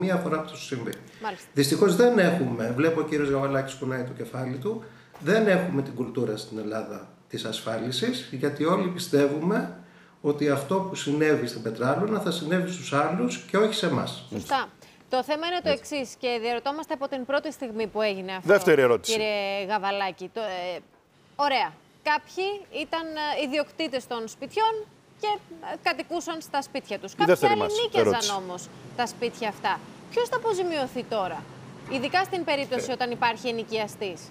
μία φορά που θα σου συμβεί. Δυστυχώς δεν έχουμε, βλέπω ο κύριος Γαβαλάκης κουνάει το κεφάλι του, δεν έχουμε την κουλτούρα στην Ελλάδα της ασφάλισης, γιατί όλοι πιστεύουμε ότι αυτό που συνέβη στην Πετράλωνα θα συνέβη στους άλλους και όχι σε εμάς. Σωστά. Το θέμα είναι το εξής και διαρωτόμαστε από την πρώτη στιγμή που έγινε αυτό. Δεύτερη ερώτηση. Κύριε Γαβαλάκη. Ωραία. Κάποιοι ήταν ιδιοκτήτες των σπιτιών και κατοικούσαν στα σπίτια τους. Κάποιοι άλλοι νίκιαζαν όμως τα σπίτια αυτά. Ποιος θα αποζημιωθεί τώρα, ειδικά στην περίπτωση όταν υπάρχει ενοικιαστής?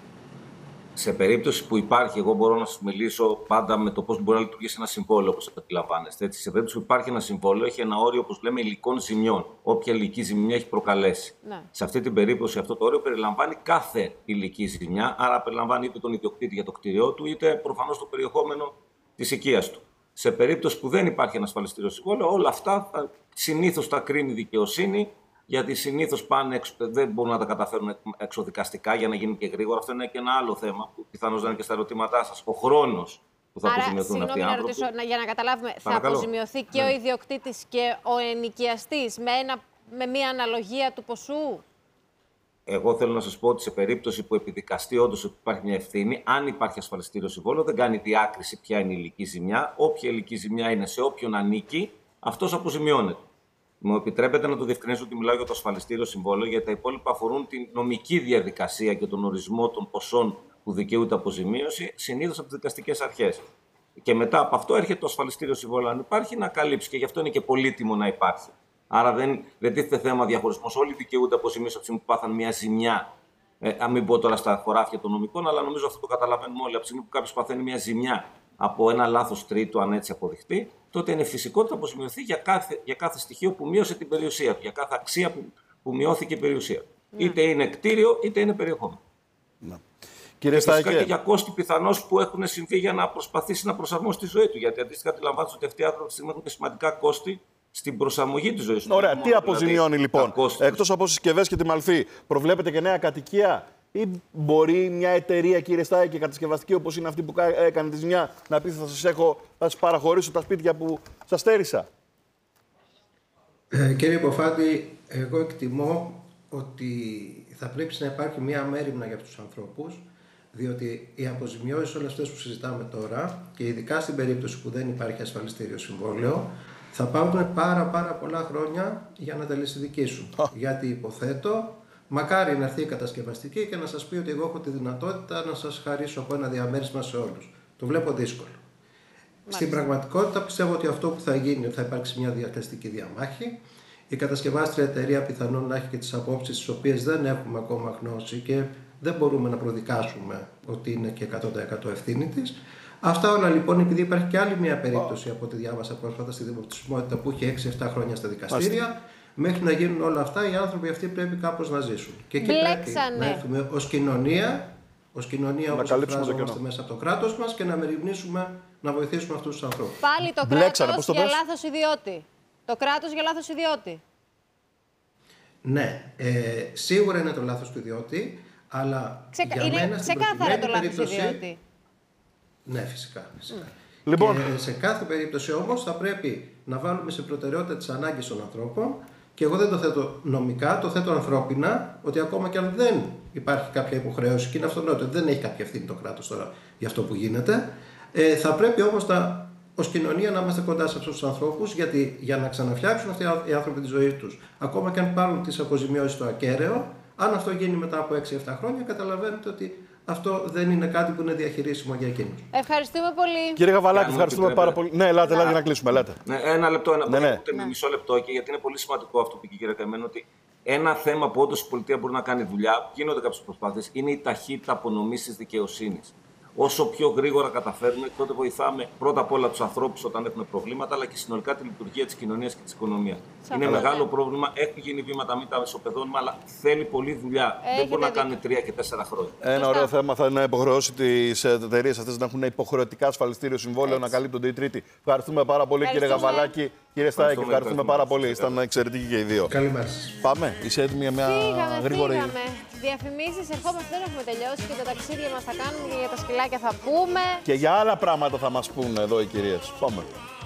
Σε περίπτωση που υπάρχει, εγώ μπορώ να σας μιλήσω πάντα με το πώς μπορεί να λειτουργήσει ένα συμβόλαιο, όπως αντιλαμβάνεστε. Έτσι. Σε περίπτωση που υπάρχει ένα συμβόλαιο, έχει ένα όριο, όπως λέμε, υλικών ζημιών. Όποια υλική ζημιά έχει προκαλέσει. Ναι. Σε αυτή την περίπτωση, αυτό το όριο περιλαμβάνει κάθε υλική ζημιά. Άρα, περιλαμβάνει είτε τον ιδιοκτήτη για το κτίριό του, είτε προφανώς το περιεχόμενο της οικίας του. Σε περίπτωση που δεν υπάρχει ένα ασφαλιστήριο συμβόλαιο, όλα αυτά συνήθως τα κρίνει η δικαιοσύνη. Γιατί συνήθως δεν μπορούν να τα καταφέρουν εξοδικαστικά για να γίνει και γρήγορα. Αυτό είναι και ένα άλλο θέμα που πιθανώς να είναι και στα ερωτήματά σας. Ο χρόνος που θα αποζημιωθούν αυτοί οι άνθρωποι. Για να καταλάβουμε, θα αποζημιωθεί και ο ιδιοκτήτης και ο ενοικιαστής με μία αναλογία του ποσού? Εγώ θέλω να σας πω ότι σε περίπτωση που επιδικαστεί όντως ότι υπάρχει μια ευθύνη, αν υπάρχει ασφαλιστήριο συμβόλαιο, δεν κάνει διάκριση ποια είναι η υλική ζημιά. Όποια υλική ζημιά είναι σε όποιον ανήκει, αυτός αποζημιώνεται. Μου επιτρέπετε να το διευκρινίσω ότι μιλάω για το ασφαλιστήριο συμβόλαιο, γιατί τα υπόλοιπα αφορούν την νομική διαδικασία και τον ορισμό των ποσών που δικαιούται αποζημίωση, συνήθως από τις δικαστικές αρχές. Και μετά από αυτό έρχεται το ασφαλιστήριο συμβόλαιο, αν υπάρχει, να καλύψει. Και γι' αυτό είναι και πολύτιμο να υπάρχει. Άρα δεν τίθεται θέμα διαχωρισμός. Όλοι δικαιούνται αποζημίωση από τη στιγμή που πάθαν μια ζημιά. Αν μην πω τώρα στα χωράφια των νομικών, αλλά νομίζω αυτό το καταλαβαίνουμε όλοι. Από τη στιγμή που κάποιος παθαίνει μια ζημιά από ένα λάθος τρίτου, αν έτσι αποδειχτεί, τότε είναι φυσικό ότι θα αποζημιωθεί για κάθε στοιχείο που μείωσε την περιουσία του, για κάθε αξία που μειώθηκε η περιουσία του. Είτε είναι κτίριο, είτε είναι περιεχόμενο. Κύριε Στάκη. Και για κόστη πιθανώς που έχουν συμβεί για να προσπαθήσει να προσαρμόσει τη ζωή του. Γιατί αντίστοιχα αντιλαμβάνεστε ότι αυτοί οι άνθρωποι έχουν και σημαντικά κόστη στην προσαρμογή της ζωής του. Ωραία, τι αποζημιώνει λοιπόν? Εκτός από συσκευές και τη μαλφή, προβλέπετε και νέα κατοικία? Ή μπορεί μια εταιρεία, κύριε Στάκη, κατασκευαστική όπως είναι αυτή που έκανε τη ζημιά, να πει θα σας παραχωρήσω τα σπίτια που σας στέρισα? Κύριε Ποφάτη, εγώ εκτιμώ ότι θα πρέπει να υπάρχει μια μέριμνα για τους ανθρώπους, διότι οι αποζημιώσεις όλες αυτές που συζητάμε τώρα, και ειδικά στην περίπτωση που δεν υπάρχει ασφαλιστήριο συμβόλαιο, θα πάρουν πάρα πολλά χρόνια για να τα λησιδικήσουν. Γιατί υποθέτω, μακάρι να έρθει η κατασκευαστική και να σας πει ότι εγώ έχω τη δυνατότητα να σας χαρίσω από ένα διαμέρισμα σε όλους. Το βλέπω δύσκολο. Στην πραγματικότητα πιστεύω ότι αυτό που θα γίνει, θα υπάρξει μια διαθεστική διαμάχη. Η κατασκευάστρια εταιρεία πιθανόν να έχει και τις απόψεις τις οποίες δεν έχουμε ακόμα γνώση και δεν μπορούμε να προδικάσουμε ότι είναι και 100% ευθύνη της. Αυτά όλα λοιπόν, επειδή υπάρχει και άλλη μια περίπτωση από ό,τι διάβασα πρόσφατα στη δημοψηφιότητα που είχε 6-7 χρόνια στα δικαστήρια. Μέχρι να γίνουν όλα αυτά, οι άνθρωποι αυτοί πρέπει κάπως να ζήσουν. Και εκεί πρέπει να έρθουμε ως κοινωνία, όπως εκφράζομαστε μέσα από το κράτος μας, και να μεριμνήσουμε να βοηθήσουμε αυτούς τους ανθρώπους. Πάλι το κράτος για λάθος ιδιώτη. Το κράτος για λάθος ιδιώτη. Ναι, σίγουρα είναι το λάθος του ιδιώτη, αλλά για μένα στην προκειμένη περίπτωση... Ναι, φυσικά. Λοιπόν. Και σε κάθε περίπτωση όμως θα πρέπει να βάλουμε σε προτεραιότητα τις ανάγκες των ανθρώπων, και εγώ δεν το θέτω νομικά, το θέτω ανθρώπινα, ότι ακόμα και αν δεν υπάρχει κάποια υποχρέωση, και είναι αυτονόητο ότι δεν έχει κάποια ευθύνη το κράτος τώρα για αυτό που γίνεται, θα πρέπει όμως ως κοινωνία να είμαστε κοντά σε αυτούς τους ανθρώπους, γιατί για να ξαναφτιάξουν αυτοί οι άνθρωποι τη ζωή τους, ακόμα και αν πάρουν τις αποζημιώσεις στο ακέραιο, αν αυτό γίνει μετά από 6-7 χρόνια, καταλαβαίνετε ότι αυτό δεν είναι κάτι που είναι διαχειρίσιμο για εκείνους. Ευχαριστούμε πολύ. Κύριε Γαβαλάκη, ευχαριστούμε πάρα πολύ. Ναι, ελάτε να κλείσουμε. Ναι, ένα λεπτό, μισό λεπτό, και γιατί είναι πολύ σημαντικό αυτό που είπε η κυρία Καημένο, ότι ένα θέμα που όντως η πολιτεία μπορεί να κάνει δουλειά, γίνονται κάποιες προσπάθειες, είναι η ταχύτητα απονομής της δικαιοσύνης. Όσο πιο γρήγορα καταφέρουμε, τότε βοηθάμε πρώτα απ' όλα τους ανθρώπους όταν έχουν προβλήματα, αλλά και συνολικά τη λειτουργία της κοινωνίας και της οικονομίας. Είναι μεγάλο πρόβλημα, έχουν γίνει βήματα, μην τα ισοπεδώνουμε, αλλά θέλει πολλή δουλειά. Δεν μπορεί να κάνουν 3 και 4 χρόνια. Ένα ωραίο θέμα θα είναι να υποχρεώσει τις εταιρείες αυτές να έχουν υποχρεωτικά ασφαλιστήριο συμβόλαιο, να καλύπτονται οι τρίτοι. Ευχαριστούμε πάρα πολύ, κύριε Γαβαλάκη. Κύριε Στάκη, ευχαριστούμε πάρα πολύ. Ήταν εξαιρετικοί και οι δύο. Καλημέρα σας. Πάμε, είσαι έτοιμη για μια γρήγορη. Διαφημίσεις, ερχόμαστε, δεν έχουμε τελειώσει, και τα ταξίδια μας θα κάνουμε και για τα σκυλάκια θα πούμε. Και για άλλα πράγματα θα μας πούνε εδώ οι κυρίες. Πάμε.